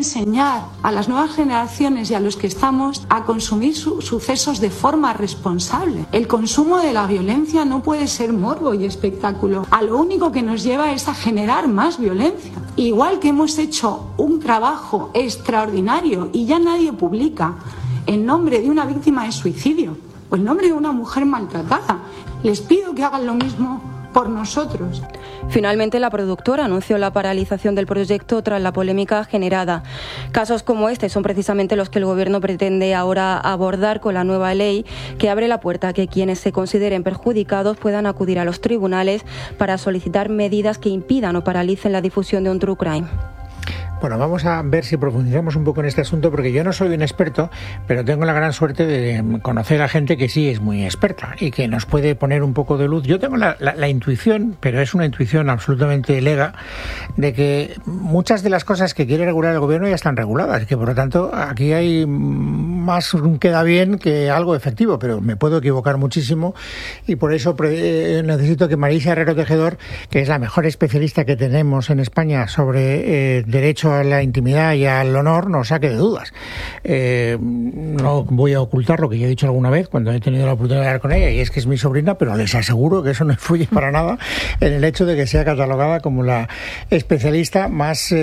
enseñar a las nuevas generaciones y a los que estamos a consumir sucesos de forma responsable. El consumo de la violencia no puede ser morbo y espectáculo. A lo único que nos lleva es a generar más violencia. Igual que hemos hecho un trabajo extraordinario y ya nadie publica el nombre de una víctima de suicidio o el nombre de una mujer maltratada. Les pido que hagan lo mismo por nosotros. Finalmente, la productora anunció la paralización del proyecto tras la polémica generada. Casos como este son precisamente los que el Gobierno pretende ahora abordar con la nueva ley, que abre la puerta a que quienes se consideren perjudicados puedan acudir a los tribunales para solicitar medidas que impidan o paralicen la difusión de un true crime. Bueno, vamos a ver si profundizamos un poco en este asunto, porque yo no soy un experto, pero tengo la gran suerte de conocer a gente que sí es muy experta y que nos puede poner un poco de luz. Yo tengo la intuición, pero es una intuición absolutamente lega, de que muchas de las cosas que quiere regular el gobierno ya están reguladas, y que por lo tanto aquí hay más queda bien que algo efectivo, pero me puedo equivocar muchísimo, y por eso necesito que Marisa Herrero Tejedor, que es la mejor especialista que tenemos en España sobre derecho a la intimidad y al honor, nos saque de dudas. No voy a ocultar lo que yo he dicho alguna vez cuando he tenido la oportunidad de hablar con ella, y es que es mi sobrina, pero les aseguro que eso no influye para nada en el hecho de que sea catalogada como la especialista más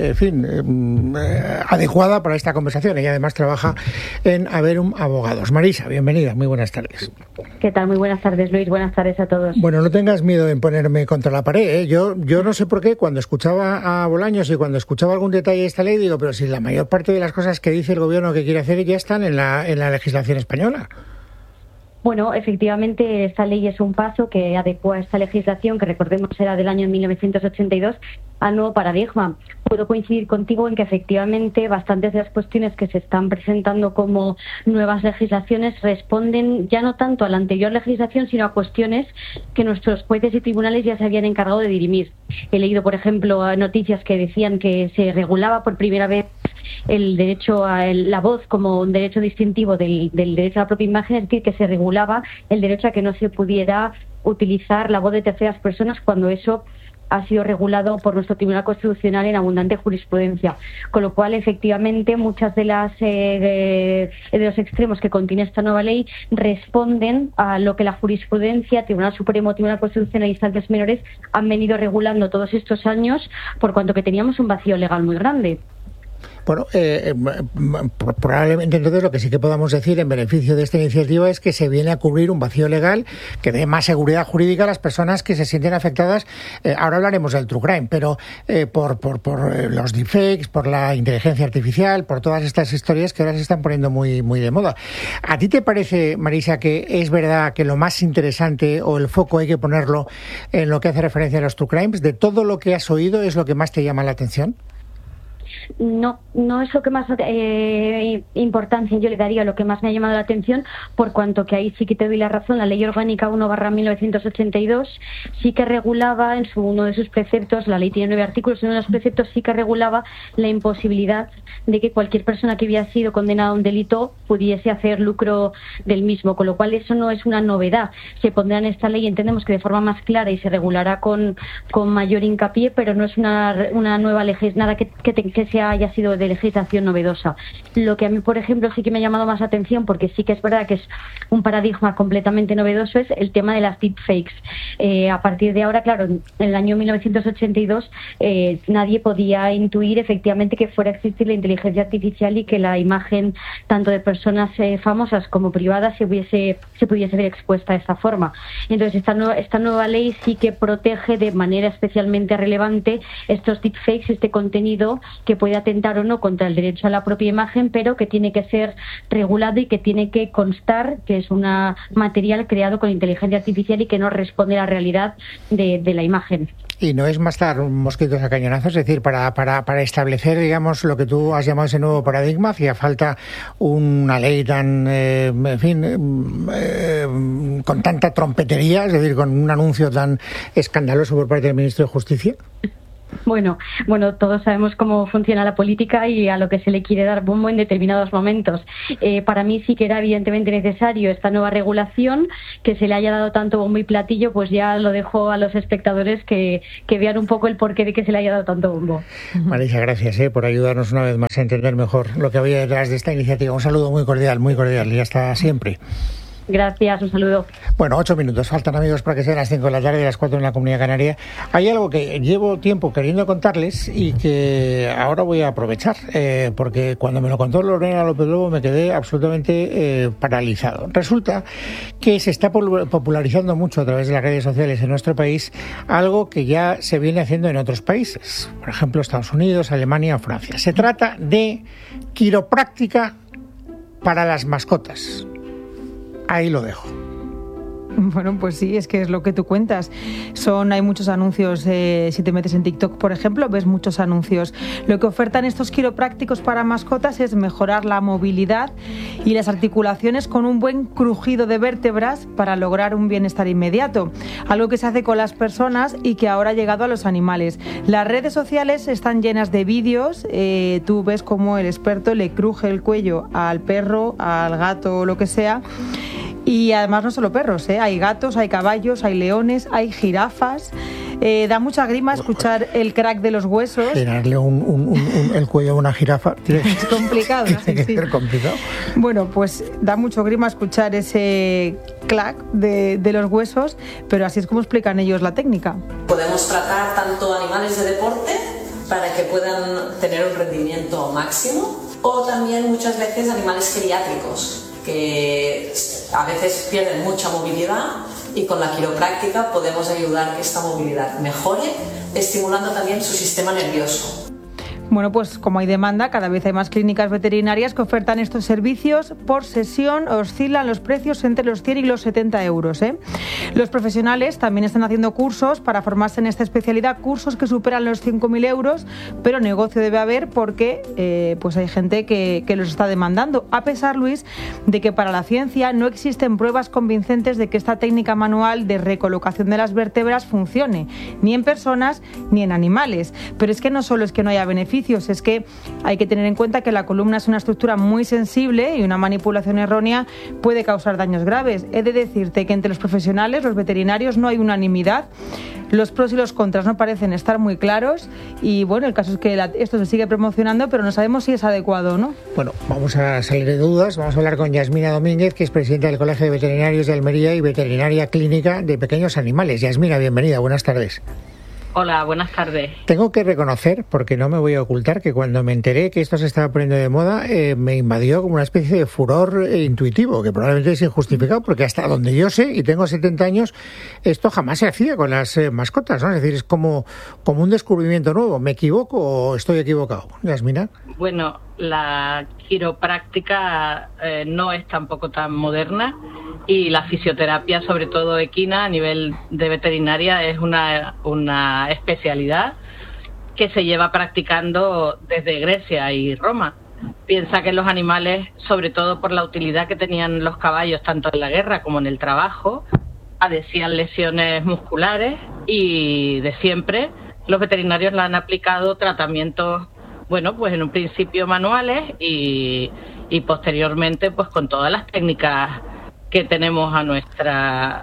adecuada para esta conversación. Ella además trabaja en Averum Abogados. Marisa, bienvenida, muy buenas tardes. ¿Qué tal? Muy buenas tardes, Luis. Buenas tardes a todos. Bueno, no tengas miedo en ponerme contra la pared, ¿eh? Yo no sé por qué, cuando escuchaba a Bolaños y cuando escuchaba algún detalle de esta ley, digo, pero si la mayor parte de las cosas que dice el gobierno que quiere hacer ya están en la legislación española. Bueno, efectivamente, esta ley es un paso que adecua esta legislación, que recordemos era del año 1982, al nuevo paradigma. Puedo coincidir contigo en que efectivamente bastantes de las cuestiones que se están presentando como nuevas legislaciones responden ya no tanto a la anterior legislación, sino a cuestiones que nuestros jueces y tribunales ya se habían encargado de dirimir. He leído, por ejemplo, noticias que decían que se regulaba por primera vez el derecho a la voz como un derecho distintivo del derecho a la propia imagen, es decir, que se regulaba el derecho a que no se pudiera utilizar la voz de terceras personas cuando eso ha sido regulado por nuestro Tribunal Constitucional en abundante jurisprudencia, con lo cual efectivamente muchas de los extremos que contiene esta nueva ley responden a lo que la jurisprudencia, Tribunal Supremo, Tribunal Constitucional e instancias menores han venido regulando todos estos años, por cuanto que teníamos un vacío legal muy grande. Bueno, probablemente entonces lo que sí que podamos decir en beneficio de esta iniciativa es que se viene a cubrir un vacío legal que dé más seguridad jurídica a las personas que se sienten afectadas. Ahora hablaremos del true crime, pero por los deepfakes, por la inteligencia artificial, por todas estas historias que ahora se están poniendo muy, muy de moda. ¿A ti te parece, Marisa, que es verdad que lo más interesante o el foco hay que ponerlo en lo que hace referencia a los true crimes? ¿De todo lo que has oído es lo que más te llama la atención? No es lo que más importancia yo le daría, lo que más me ha llamado la atención, por cuanto que ahí sí que te doy la razón. La Ley Orgánica 1/1982 sí que regulaba en uno de sus preceptos, la ley tiene 9 artículos, en uno de los preceptos sí que regulaba la imposibilidad de que cualquier persona que hubiera sido condenada a un delito pudiese hacer lucro del mismo, con lo cual eso no es una novedad. Se pondrá en esta ley, entendemos que de forma más clara, y se regulará con mayor hincapié, pero no es una nueva nada que se haya sido de legislación novedosa. Lo que a mí, por ejemplo, sí que me ha llamado más atención, porque sí que es verdad que es un paradigma completamente novedoso, es el tema de las deepfakes. A partir de ahora, claro, en el año 1982 nadie podía intuir efectivamente que fuera a existir la inteligencia artificial y que la imagen tanto de personas famosas como privadas se pudiese ver expuesta de esta forma. Entonces esta nueva ley sí que protege de manera especialmente relevante estos deepfakes, este contenido que puede atentar o no contra el derecho a la propia imagen, pero que tiene que ser regulado y que tiene que constar que es un material creado con inteligencia artificial y que no responde a la realidad de la imagen. Y no es matar mosquitos a cañonazos, es decir, para establecer, digamos, lo que tú has llamado ese nuevo paradigma, hacía falta una ley tan, con tanta trompetería, es decir, con un anuncio tan escandaloso por parte del Ministro de Justicia. Bueno, todos sabemos cómo funciona la política y a lo que se le quiere dar bombo en determinados momentos. Para mí sí que era evidentemente necesario esta nueva regulación, que se le haya dado tanto bombo y platillo, pues ya lo dejo a los espectadores que vean un poco el porqué de que se le haya dado tanto bombo. Marisa, gracias por ayudarnos una vez más a entender mejor lo que había detrás de esta iniciativa. Un saludo muy cordial y hasta siempre. Gracias, un saludo. Bueno, 8 minutos faltan, amigos, para que sean las 5 de la tarde, las 4 en la Comunidad Canaria. Hay algo que llevo tiempo queriendo contarles y que ahora voy a aprovechar, porque cuando me lo contó Lorena López Lobo me quedé absolutamente paralizado. Resulta que se está popularizando mucho a través de las redes sociales en nuestro país algo que ya se viene haciendo en otros países, por ejemplo Estados Unidos, Alemania o Francia. Se trata de quiropráctica para las mascotas. Ahí lo dejo. Bueno, pues sí, es que es lo que tú cuentas. Hay muchos anuncios, si te metes en TikTok, por ejemplo, ves muchos anuncios. Lo que ofertan estos quiroprácticos para mascotas es mejorar la movilidad y las articulaciones con un buen crujido de vértebras para lograr un bienestar inmediato. Algo que se hace con las personas y que ahora ha llegado a los animales. Las redes sociales están llenas de vídeos. Tú ves cómo el experto le cruje el cuello al perro, al gato o lo que sea. Y además no solo perros, hay gatos, hay caballos, hay leones, hay jirafas. Da mucha grima escuchar el crack de los huesos. Tirarle el cuello a una jirafa. Es complicado, ¿no? Tiene que ser complicado. Bueno, pues da mucho grima escuchar ese clac de los huesos, pero así es como explican ellos la técnica. Podemos tratar tanto animales de deporte para que puedan tener un rendimiento máximo, o también muchas veces animales geriátricos, que a veces pierden mucha movilidad, y con la quiropráctica podemos ayudar a que esta movilidad mejore, estimulando también su sistema nervioso. Bueno, pues como hay demanda, cada vez hay más clínicas veterinarias que ofertan estos servicios. Por sesión oscilan los precios entre los 100 y los 70 euros. Los profesionales también están haciendo cursos para formarse en esta especialidad, cursos que superan los 5.000 euros, pero negocio debe haber porque pues hay gente que los está demandando. A pesar, Luis, de que para la ciencia no existen pruebas convincentes de que esta técnica manual de recolocación de las vértebras funcione, ni en personas ni en animales. Pero es que no solo es que no haya beneficios, es que hay que tener en cuenta que la columna es una estructura muy sensible y una manipulación errónea puede causar daños graves. He de decirte que entre los profesionales, los veterinarios, no hay unanimidad. Los pros y los contras no parecen estar muy claros y bueno, el caso es que esto se sigue promocionando, pero no sabemos si es adecuado o no. Bueno, vamos a salir de dudas. Vamos a hablar con Yasmina Domínguez, que es presidenta del Colegio de Veterinarios de Almería y veterinaria clínica de pequeños animales. Yasmina, bienvenida, buenas tardes. Hola, buenas tardes. Tengo que reconocer, porque no me voy a ocultar, que cuando me enteré que esto se estaba poniendo de moda, me invadió como una especie de furor intuitivo, que probablemente es injustificado, porque hasta donde yo sé, y tengo 70 años, esto jamás se hacía con las mascotas, ¿no? Es decir, es como un descubrimiento nuevo. ¿Me equivoco o estoy equivocado? Yasmina. Bueno, la quiropráctica no es tampoco tan moderna, y la fisioterapia, sobre todo equina, a nivel de veterinaria, es una especialidad que se lleva practicando desde Grecia y Roma. Piensa que los animales, sobre todo por la utilidad que tenían los caballos tanto en la guerra como en el trabajo, padecían lesiones musculares, y de siempre los veterinarios le han aplicado tratamientos, bueno, pues en un principio manuales y posteriormente pues con todas las técnicas que tenemos a nuestra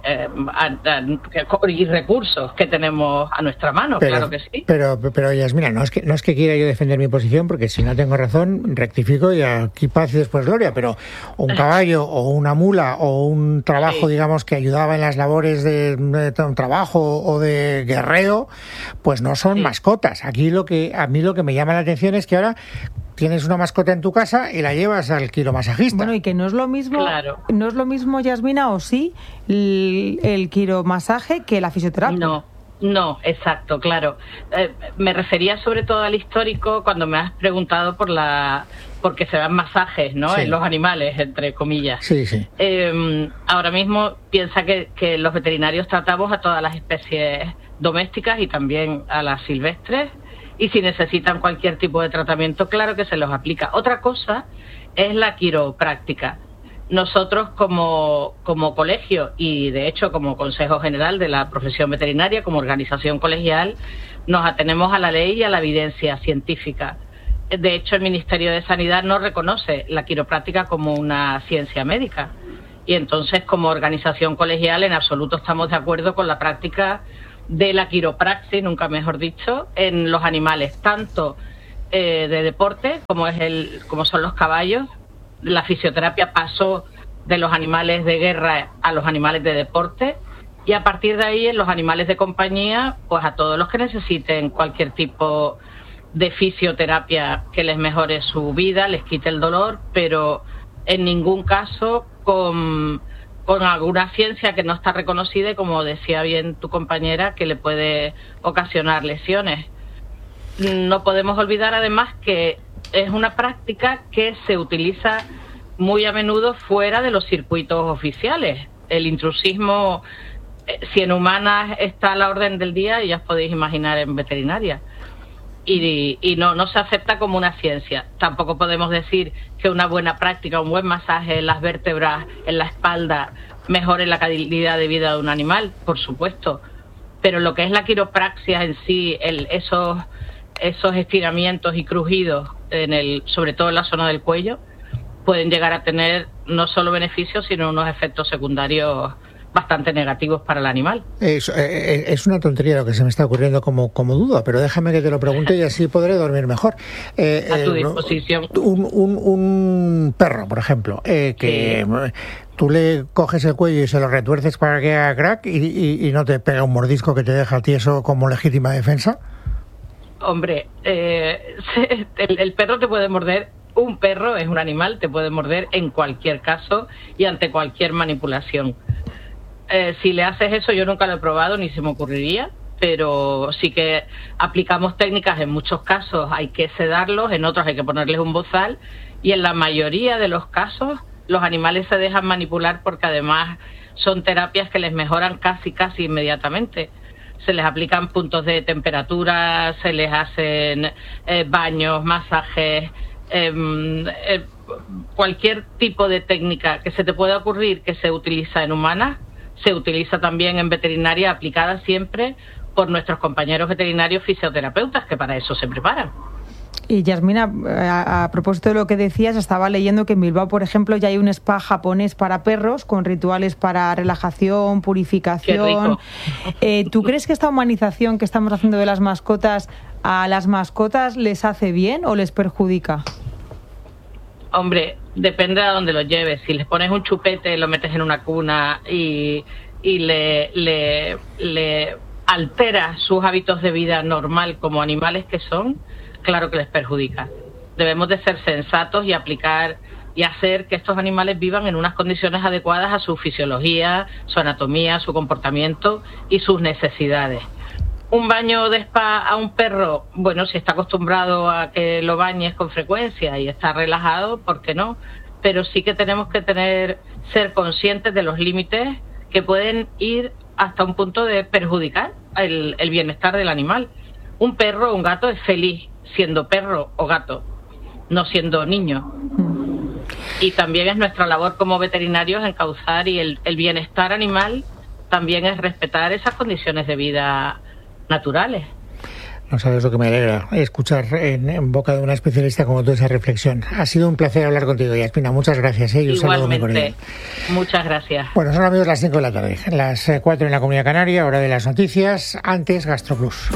y recursos que tenemos a nuestra mano, claro que sí. Pero Yasmina, no es que quiera yo defender mi posición, porque si no tengo razón rectifico y aquí paz y después gloria, pero un caballo o una mula o un trabajo, digamos, que ayudaba en las labores de un trabajo o de guerreo, pues no son mascotas. Aquí a mí lo que me llama la atención es que ahora tienes una mascota en tu casa y la llevas al quiromasajista. Bueno, y que no es lo mismo, claro. No es lo mismo, Yasmina, o sí, el quiromasaje que la fisioterapia. No, exacto, claro. Me refería sobre todo al histórico cuando me has preguntado porque se dan masajes, ¿no? Sí. En los animales, entre comillas. Sí, sí. Ahora mismo piensa que los veterinarios tratamos a todas las especies domésticas y también a las silvestres, y si necesitan cualquier tipo de tratamiento, claro que se los aplica. Otra cosa es la quiropráctica. Nosotros como colegio y de hecho como Consejo General de la Profesión Veterinaria, como organización colegial, nos atenemos a la ley y a la evidencia científica. De hecho, el Ministerio de Sanidad no reconoce la quiropráctica como una ciencia médica. Y entonces, como organización colegial, en absoluto estamos de acuerdo con la práctica de la quiropraxis, nunca mejor dicho, en los animales, tanto de deporte como son los caballos. La fisioterapia pasó de los animales de guerra a los animales de deporte, y a partir de ahí en los animales de compañía, pues a todos los que necesiten cualquier tipo de fisioterapia que les mejore su vida, les quite el dolor, pero en ningún caso con alguna ciencia que no está reconocida y, como decía bien tu compañera, que le puede ocasionar lesiones. No podemos olvidar además que es una práctica que se utiliza muy a menudo fuera de los circuitos oficiales. El intrusismo, si en humanas está a la orden del día, ya os podéis imaginar en veterinaria. Y no se acepta como una ciencia. Tampoco podemos decir que una buena práctica, un buen masaje en las vértebras, en la espalda, mejore la calidad de vida de un animal, por supuesto. Pero lo que es la quiropraxia en sí, esos estiramientos y crujidos, sobre todo en la zona del cuello, pueden llegar a tener no solo beneficios, sino unos efectos secundarios bastante negativos para el animal. Es una tontería lo que se me está ocurriendo como duda, pero déjame que te lo pregunte y así podré dormir mejor. A tu disposición. Un perro, por ejemplo, que tú le coges el cuello y se lo retuerces para que haga crack y no te pega un mordisco que te deja tieso como legítima defensa. Hombre, el perro te puede morder. Un perro es un animal, te puede morder en cualquier caso y ante cualquier manipulación. Si le haces eso, yo nunca lo he probado ni se me ocurriría, pero sí que aplicamos técnicas. En muchos casos hay que sedarlos, en otros hay que ponerles un bozal, y en la mayoría de los casos los animales se dejan manipular porque además son terapias que les mejoran casi inmediatamente. Se les aplican puntos de temperatura, se les hacen baños, masajes, cualquier tipo de técnica que se te pueda ocurrir que se utiliza en humanas, se utiliza también en veterinaria, aplicada siempre por nuestros compañeros veterinarios fisioterapeutas, que para eso se preparan. Y Yasmina, a propósito de lo que decías, estaba leyendo que en Bilbao, por ejemplo, ya hay un spa japonés para perros con rituales para relajación, purificación. Qué rico. ¿Tú crees que esta humanización que estamos haciendo de las mascotas, a las mascotas les hace bien o les perjudica? Hombre, depende de a dónde los lleves. Si les pones un chupete, lo metes en una cuna y le alteras sus hábitos de vida normal como animales que son, claro que les perjudica. Debemos de ser sensatos y aplicar y hacer que estos animales vivan en unas condiciones adecuadas a su fisiología, su anatomía, su comportamiento y sus necesidades. Un baño de spa a un perro, bueno, si está acostumbrado a que lo bañes con frecuencia y está relajado, ¿por qué no? Pero sí que tenemos que ser conscientes de los límites que pueden ir hasta un punto de perjudicar el bienestar del animal. Un perro o un gato es feliz siendo perro o gato, no siendo niño. Y también es nuestra labor como veterinarios encauzar, y el bienestar animal también es respetar esas condiciones de vida naturales. No sabes lo que me alegra escuchar en boca de una especialista como tú esa reflexión. Ha sido un placer hablar contigo, Yasmina. Muchas gracias. Y un saludo muy cordial. Muchas gracias. Bueno, son amigos las 5 de la tarde, las 4 en la Comunidad Canaria, hora de las noticias. Antes, GastroPlus.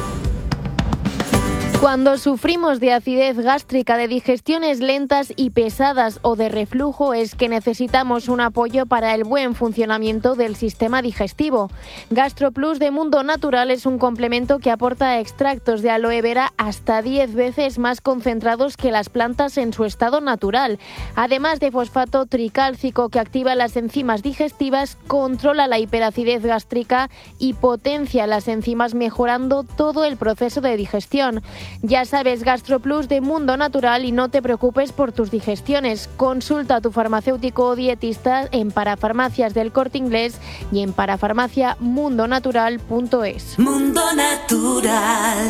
Cuando sufrimos de acidez gástrica, de digestiones lentas y pesadas o de reflujo, es que necesitamos un apoyo para el buen funcionamiento del sistema digestivo. GastroPlus de Mundo Natural es un complemento que aporta extractos de aloe vera hasta 10 veces más concentrados que las plantas en su estado natural. Además de fosfato tricálcico que activa las enzimas digestivas, controla la hiperacidez gástrica y potencia las enzimas, mejorando todo el proceso de digestión. Ya sabes, GastroPlus de Mundo Natural, y no te preocupes por tus digestiones. Consulta a tu farmacéutico o dietista en Parafarmacias del Corte Inglés y en parafarmaciamundonatural.es. Mundo Natural.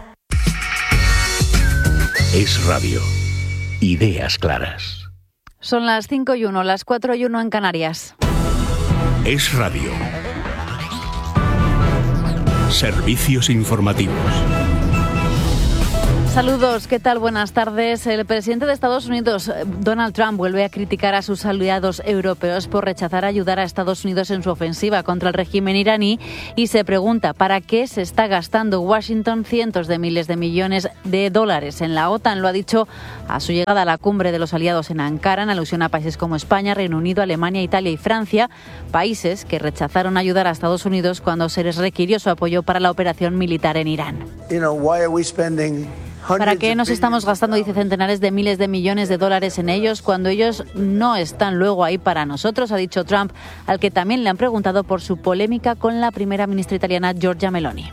Es radio. Ideas claras. Son las 5:01, las 4:01 en Canarias. Es radio. Servicios informativos. Saludos, ¿qué tal? Buenas tardes. El presidente de Estados Unidos, Donald Trump, vuelve a criticar a sus aliados europeos por rechazar ayudar a Estados Unidos en su ofensiva contra el régimen iraní y se pregunta para qué se está gastando Washington cientos de miles de millones de dólares en la OTAN. Lo ha dicho a su llegada a la cumbre de los aliados en Ankara, en alusión a países como España, Reino Unido, Alemania, Italia y Francia, países que rechazaron ayudar a Estados Unidos cuando se les requirió su apoyo para la operación militar en Irán. ¿Para qué nos estamos gastando, dice, centenares de miles de millones de dólares en ellos cuando ellos no están luego ahí para nosotros?, ha dicho Trump, al que también le han preguntado por su polémica con la primera ministra italiana Giorgia Meloni.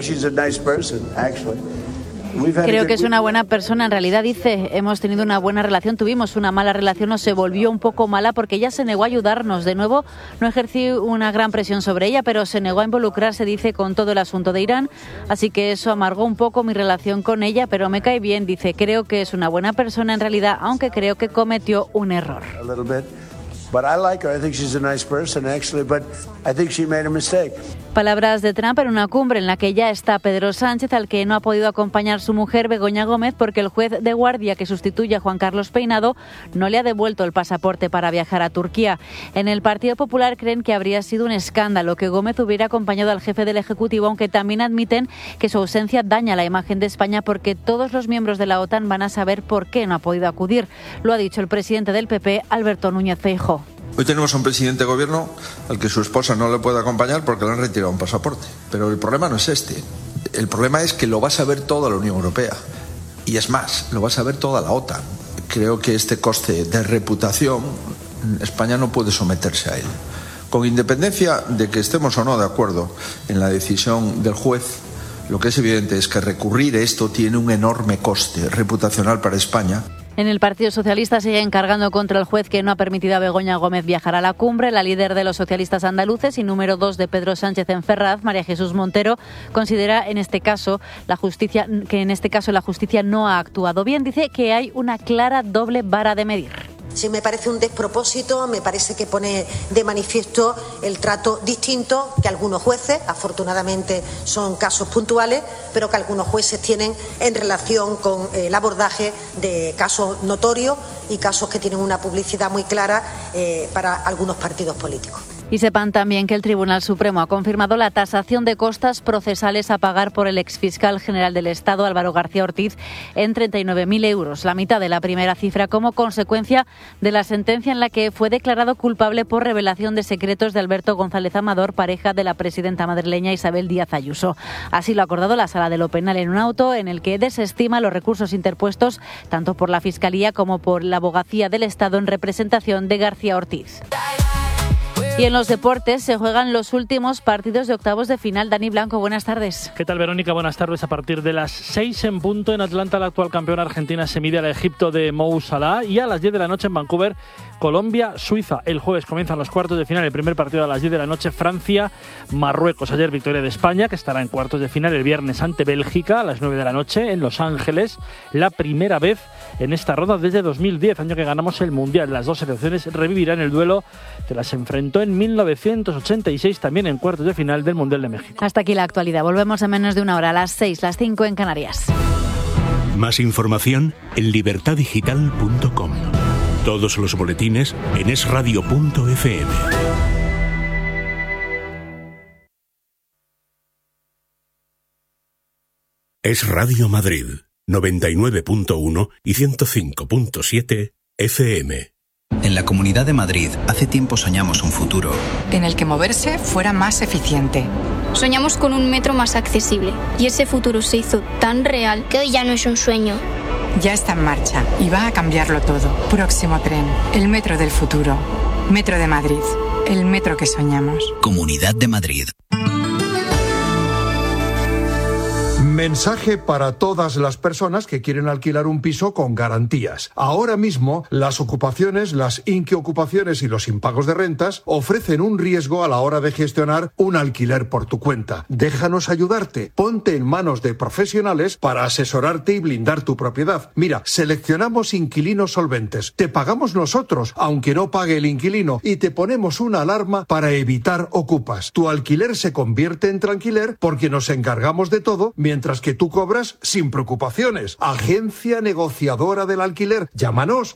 Creo que es una buena persona, en realidad, dice, hemos tenido una buena relación, tuvimos una mala relación, o se volvió un poco mala porque ella se negó a ayudarnos. De nuevo, no ejercí una gran presión sobre ella, pero se negó a involucrarse, dice, con todo el asunto de Irán, así que eso amargó un poco mi relación con ella, pero me cae bien, dice, creo que es una buena persona en realidad, aunque creo que cometió un error. Palabras de Trump en una cumbre en la que ya está Pedro Sánchez, al que no ha podido acompañar su mujer Begoña Gómez porque el juez de guardia que sustituye a Juan Carlos Peinado no le ha devuelto el pasaporte para viajar a Turquía. En el Partido Popular creen que habría sido un escándalo que Gómez hubiera acompañado al jefe del Ejecutivo, aunque también admiten que su ausencia daña la imagen de España porque todos los miembros de la OTAN van a saber por qué no ha podido acudir. Lo ha dicho el presidente del PP, Alberto Núñez Feijóo. Hoy tenemos a un presidente de gobierno al que su esposa no le puede acompañar porque le han retirado un pasaporte. Pero el problema no es este. El problema es que lo va a saber toda la Unión Europea. Y es más, lo va a saber toda la OTAN. Creo que este coste de reputación, España no puede someterse a él. Con independencia de que estemos o no de acuerdo en la decisión del juez, lo que es evidente es que recurrir esto tiene un enorme coste reputacional para España. En el Partido Socialista siguen cargando contra el juez que no ha permitido a Begoña Gómez viajar a la cumbre. La líder de los socialistas andaluces y número 2 de Pedro Sánchez en Ferraz, María Jesús Montero, considera que en este caso la justicia no ha actuado bien. Dice que hay una clara doble vara de medir. Sí, me parece un despropósito, me parece que pone de manifiesto el trato distinto que algunos jueces, afortunadamente son casos puntuales, pero que algunos jueces tienen en relación con el abordaje de casos notorios y casos que tienen una publicidad muy clara para algunos partidos políticos. Y sepan también que el Tribunal Supremo ha confirmado la tasación de costas procesales a pagar por el exfiscal general del Estado, Álvaro García Ortiz, en 39.000 euros, la mitad de la primera cifra, como consecuencia de la sentencia en la que fue declarado culpable por revelación de secretos de Alberto González Amador, pareja de la presidenta madrileña Isabel Díaz Ayuso. Así lo ha acordado la Sala de lo Penal en un auto en el que desestima los recursos interpuestos tanto por la Fiscalía como por la Abogacía del Estado en representación de García Ortiz. Y en los deportes se juegan los últimos partidos de octavos de final. Dani Blanco, buenas tardes. ¿Qué tal, Verónica? Buenas tardes. A partir de las 6 en punto en Atlanta, la actual campeona argentina se mide al Egipto de Mo Salah, y a las 10 de la noche en Vancouver, Colombia-Suiza. El jueves comienzan los cuartos de final. El primer partido a las 10 de la noche, Francia-Marruecos. Ayer victoria de España, que estará en cuartos de final el viernes ante Bélgica a las 9 de la noche en Los Ángeles. La primera vez en esta ronda desde 2010, año que ganamos el Mundial. Las dos selecciones revivirán el duelo que las enfrentó en 1986, también en cuartos de final del Mundial de México. Hasta aquí la actualidad. Volvemos en menos de una hora, a las 6, las 5 en Canarias. Más información en libertadigital.com. Todos los boletines en esradio.fm. Es Radio Madrid, 99.1 y 105.7 FM. En la Comunidad de Madrid, hace tiempo soñamos un futuro en el que moverse fuera más eficiente. Soñamos con un metro más accesible y ese futuro se hizo tan real que hoy ya no es un sueño. Ya está en marcha y va a cambiarlo todo. Próximo tren, el metro del futuro. Metro de Madrid, el metro que soñamos. Comunidad de Madrid. Mensaje para todas las personas que quieren alquilar un piso con garantías. Ahora mismo, las ocupaciones, las inquiocupaciones y los impagos de rentas ofrecen un riesgo a la hora de gestionar un alquiler por tu cuenta. Déjanos ayudarte. Ponte en manos de profesionales para asesorarte y blindar tu propiedad. Mira, seleccionamos inquilinos solventes. Te pagamos nosotros, aunque no pague el inquilino, y te ponemos una alarma para evitar ocupas. Tu alquiler se convierte en tranquiler porque nos encargamos de todo mientras mientras que tú cobras sin preocupaciones. Agencia Negociadora del Alquiler. Llámanos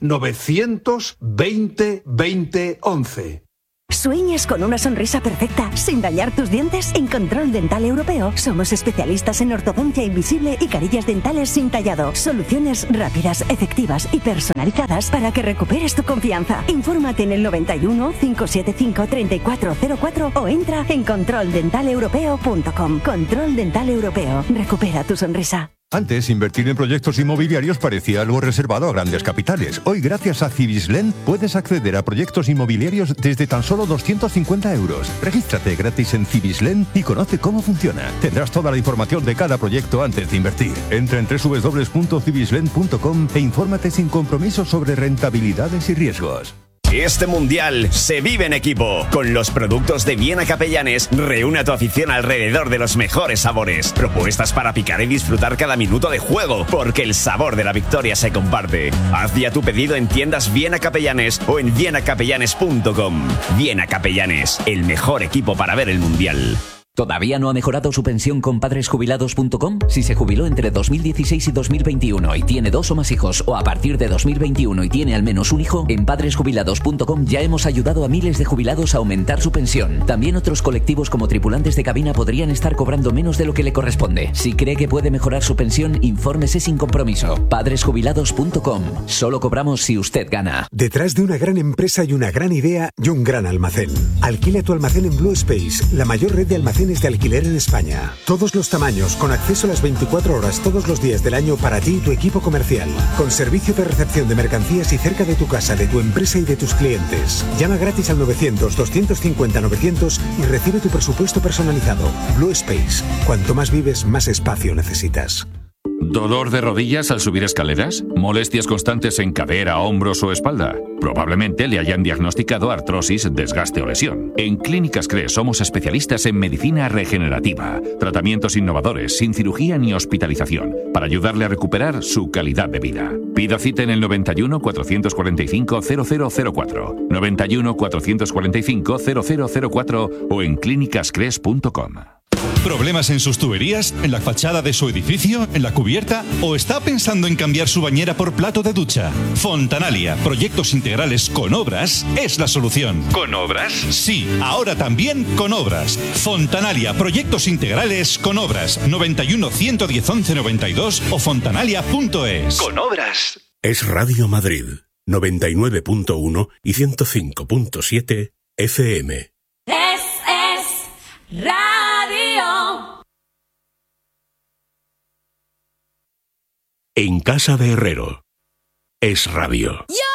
920 20 11. ¿Sueñas con una sonrisa perfecta sin dañar tus dientes? En Control Dental Europeo somos especialistas en ortodoncia invisible y carillas dentales sin tallado. Soluciones rápidas, efectivas y personalizadas para que recuperes tu confianza. Infórmate en el 91 575 3404 o entra en controldentaleuropeo.com. Control Dental Europeo. Recupera tu sonrisa. Antes, invertir en proyectos inmobiliarios parecía algo reservado a grandes capitales. Hoy, gracias a Cibislen, puedes acceder a proyectos inmobiliarios desde tan solo 250 euros. Regístrate gratis en Cibislen y conoce cómo funciona. Tendrás toda la información de cada proyecto antes de invertir. Entra en www.cibislen.com e infórmate sin compromiso sobre rentabilidades y riesgos. Este mundial se vive en equipo. Con los productos de Viena Capellanes, reúne a tu afición alrededor de los mejores sabores. Propuestas para picar y disfrutar cada minuto de juego, porque el sabor de la victoria se comparte. Haz ya tu pedido en tiendas Viena Capellanes o en vienacapellanes.com. Viena Capellanes, el mejor equipo para ver el mundial. ¿Todavía no ha mejorado su pensión con padresjubilados.com? Si se jubiló entre 2016 y 2021 y tiene 2 o más hijos, o a partir de 2021 y tiene al menos un hijo, en padresjubilados.com ya hemos ayudado a miles de jubilados a aumentar su pensión. También otros colectivos como tripulantes de cabina podrían estar cobrando menos de lo que le corresponde. Si cree que puede mejorar su pensión, infórmese sin compromiso. Padresjubilados.com. Solo cobramos si usted gana. Detrás de una gran empresa y una gran idea y un gran almacén. Alquila tu almacén en Blue Space, la mayor red de almacenes de alquiler en España. Todos los tamaños, con acceso a las 24 horas todos los días del año para ti y tu equipo comercial. Con servicio de recepción de mercancías y cerca de tu casa, de tu empresa y de tus clientes. Llama gratis al 900-250-900 y recibe tu presupuesto personalizado. Blue Space. Cuanto más vives, más espacio necesitas. ¿Dolor de rodillas al subir escaleras? ¿Molestias constantes en cadera, hombros o espalda? Probablemente le hayan diagnosticado artrosis, desgaste o lesión. En Clínicas CRE somos especialistas en medicina regenerativa, tratamientos innovadores, sin cirugía ni hospitalización, para ayudarle a recuperar su calidad de vida. Pida cita en el 91 445 0004, 91 445 0004 o en clínicascres.com. ¿Problemas en sus tuberías? ¿En la fachada de su edificio? ¿En la cubierta? ¿O está pensando en cambiar su bañera por plato de ducha? Fontanalia, proyectos integrales con obras, es la solución. ¿Con obras? Sí, ahora también con obras. Fontanalia, proyectos integrales con obras. 91 110 11 92 o fontanalia.es. Con obras. Es Radio Madrid, 99.1 y 105.7 FM. Es Radio. En casa de Herrero. Es radio. ¡Yo!